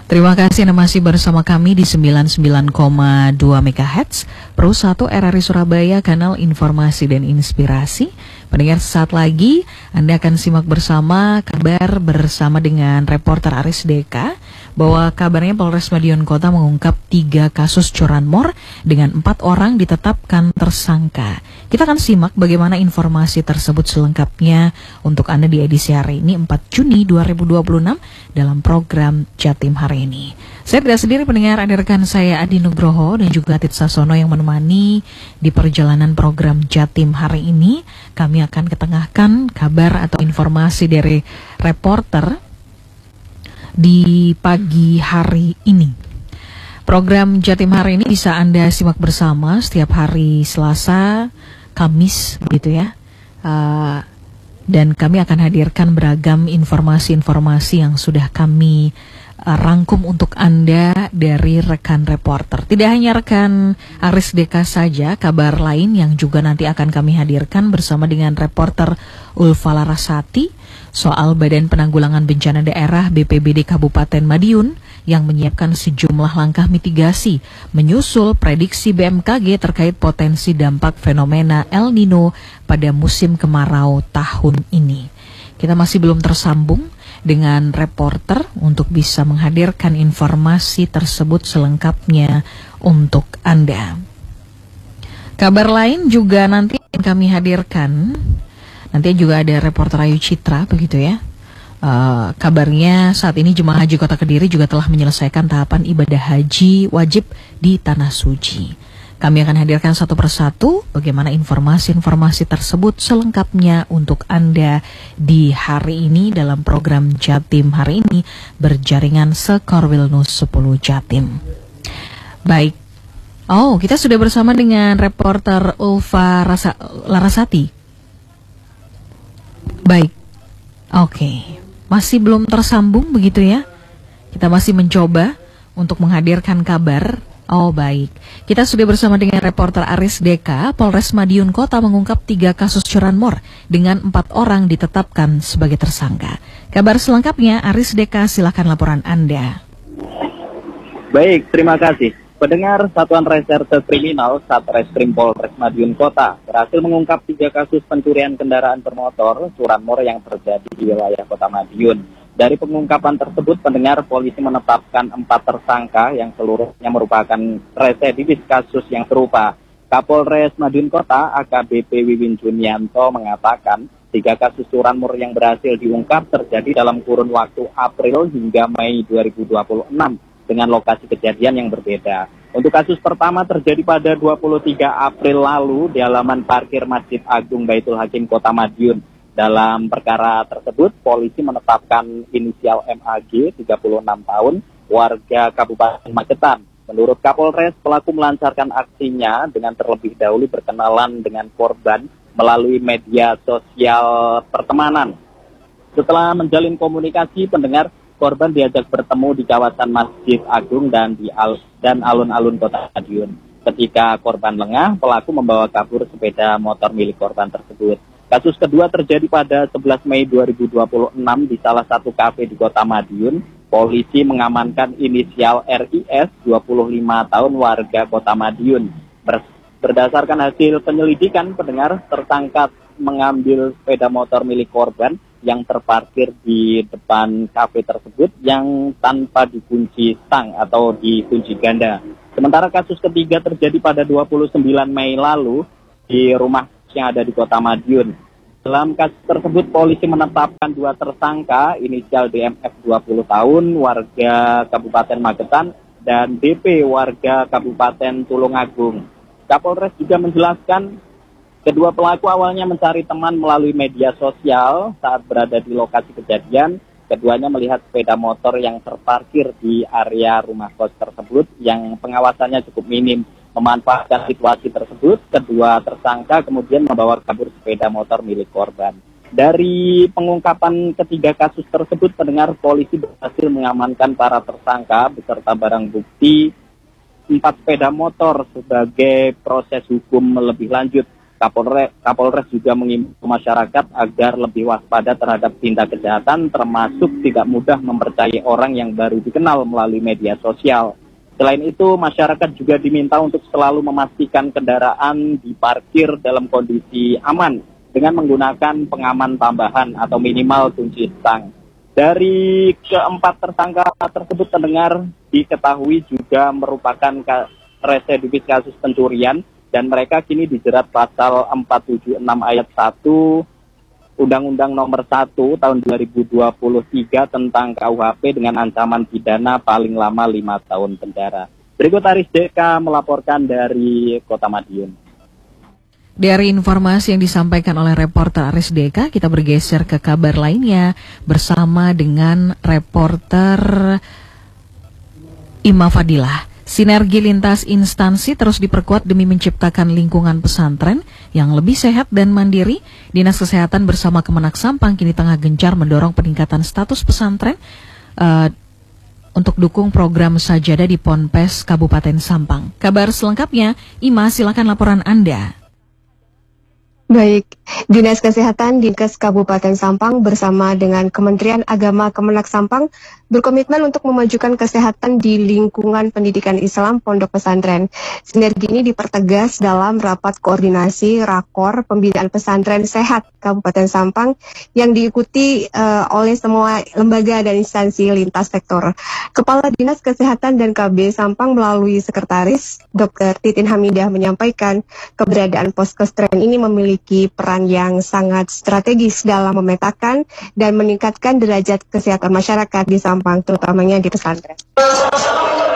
Terima kasih Anda masih bersama kami di 99,2 MHz Pro 1 RRI Surabaya, kanal informasi dan inspirasi. Pendengar, sesaat lagi Anda akan simak bersama kabar bersama dengan reporter Aris Deka bahwa kabarnya Polres Madiun Kota mengungkap 3 kasus curanmor dengan 4 orang ditetapkan tersangka. Kita akan simak bagaimana informasi tersebut selengkapnya untuk Anda di edisi hari ini 4 Juni 2026 dalam program Jatim hari ini. Saya tidak sendiri pendengar, ada rekan saya Adi Nugroho dan juga Atit Sasono yang menemani di perjalanan program Jatim hari ini. Kami akan ketengahkan kabar atau informasi dari reporter di pagi hari ini. Program Jatim hari ini bisa Anda simak bersama setiap hari Selasa, Kamis gitu ya. Dan kami akan hadirkan beragam informasi-informasi yang sudah kami rangkum untuk Anda dari rekan reporter. Tidak hanya rekan Aris Deka saja, kabar lain yang juga nanti akan kami hadirkan bersama dengan reporter Ulfa Larasati soal Badan Penanggulangan Bencana Daerah BPBD Kabupaten Madiun yang menyiapkan sejumlah langkah mitigasi menyusul prediksi BMKG terkait potensi dampak fenomena El Nino pada musim kemarau tahun ini. Kita masih belum tersambung dengan reporter untuk bisa menghadirkan informasi tersebut selengkapnya untuk Anda. Kabar lain juga nanti yang kami hadirkan, nanti juga ada reporter Ayu Citra begitu ya. Kabarnya saat ini Jemaah Haji Kota Kediri juga telah menyelesaikan tahapan ibadah haji wajib di Tanah Suci. Kami akan hadirkan satu persatu bagaimana informasi-informasi tersebut selengkapnya untuk Anda di hari ini dalam program Jatim hari ini berjaringan Sekorwil News 10 Jatim. Baik. Oh, kita sudah bersama dengan reporter Ulfa Larasati. Baik. Oke. Masih belum tersambung begitu ya. Kita masih mencoba untuk menghadirkan kabar. Oh baik, kita sudah bersama dengan reporter Aris Deka. Polres Madiun Kota mengungkap 3 kasus curanmor dengan 4 orang ditetapkan sebagai tersangka. Kabar selengkapnya Aris Deka, silakan laporan Anda. Baik, terima kasih. Pendengar, Satuan Reserse Kriminal Satreskrim Polres Madiun Kota berhasil mengungkap 3 kasus pencurian kendaraan bermotor curanmor yang terjadi di wilayah Kota Madiun. Dari pengungkapan tersebut, pendengar, polisi menetapkan 4 tersangka yang seluruhnya merupakan residivis kasus yang serupa. Kapolres Madiun Kota AKBP Wiwin Junianto mengatakan 3 kasus curanmor yang berhasil diungkap terjadi dalam kurun waktu April hingga Mei 2026 dengan lokasi kejadian yang berbeda. Untuk kasus pertama terjadi pada 23 April lalu di halaman parkir Masjid Agung Baitul Hakim Kota Madiun. Dalam perkara tersebut, polisi menetapkan inisial MAG, 36 tahun, warga Kabupaten Magetan. Menurut Kapolres, pelaku melancarkan aksinya dengan terlebih dahulu berkenalan dengan korban melalui media sosial pertemanan. Setelah menjalin komunikasi, pendengar, korban diajak bertemu di kawasan Masjid Agung dan alun-alun Kota Madiun. Ketika korban lengah, pelaku membawa kabur sepeda motor milik korban tersebut. Kasus kedua terjadi pada 11 Mei 2026 di salah satu kafe di Kota Madiun. Polisi mengamankan inisial RIS, 25 tahun, warga Kota Madiun. Berdasarkan hasil penyelidikan, pendengar, tersangka mengambil sepeda motor milik korban yang terparkir di depan kafe tersebut yang tanpa dikunci stang atau dikunci ganda. Sementara kasus ketiga terjadi pada 29 Mei lalu di rumah yang ada di Kota Madiun. Dalam kasus tersebut, polisi menetapkan 2 tersangka, inisial DMF 20 tahun, warga Kabupaten Magetan, dan DP, warga Kabupaten Tulungagung. Kapolres juga menjelaskan, kedua pelaku awalnya mencari teman melalui media sosial. Saat berada di lokasi kejadian, keduanya melihat sepeda motor yang terparkir di area rumah kos tersebut yang pengawasannya cukup minim. Memanfaatkan situasi tersebut, kedua tersangka kemudian membawa kabur sepeda motor milik korban. Dari pengungkapan ketiga kasus tersebut, pendengar, polisi berhasil mengamankan para tersangka beserta barang bukti 4 sepeda motor sebagai proses hukum lebih lanjut. Kapolres juga mengimbau masyarakat agar lebih waspada terhadap tindak kejahatan, termasuk tidak mudah mempercayai orang yang baru dikenal melalui media sosial. Selain itu, masyarakat juga diminta untuk selalu memastikan kendaraan diparkir dalam kondisi aman dengan menggunakan pengaman tambahan atau minimal kunci stang. Dari keempat tersangka tersebut, pendengar, diketahui juga merupakan residivis kasus pencurian, dan mereka kini dijerat pasal 476 ayat 1 Undang-Undang Nomor 1 tahun 2023 tentang KUHP dengan ancaman pidana paling lama 5 tahun penjara. Berikut Aris Deka melaporkan dari Kota Madiun. Dari informasi yang disampaikan oleh reporter Aris Deka, kita bergeser ke kabar lainnya bersama dengan reporter Ima Fadilah. Sinergi lintas instansi terus diperkuat demi menciptakan lingkungan pesantren yang lebih sehat dan mandiri. Dinas Kesehatan bersama Kemenak Sampang kini tengah gencar mendorong peningkatan status pesantren untuk dukung program Sajadah di Ponpes Kabupaten Sampang. Kabar selengkapnya, Ima, silakan laporan Anda. Baik, Dinas Kesehatan Dinkes Kabupaten Sampang bersama dengan Kementerian Agama Kemenak Sampang berkomitmen untuk memajukan kesehatan di lingkungan pendidikan Islam pondok pesantren. Sinergi ini dipertegas dalam rapat koordinasi Rakor Pembinaan Pesantren Sehat Kabupaten Sampang yang diikuti oleh semua lembaga dan instansi lintas sektor. Kepala Dinas Kesehatan dan KB Sampang melalui Sekretaris Dr. Titin Hamidah menyampaikan keberadaan poskestren ini memiliki peran yang sangat strategis dalam memetakan dan meningkatkan derajat kesehatan masyarakat di Sampang, terutamanya di pesantren.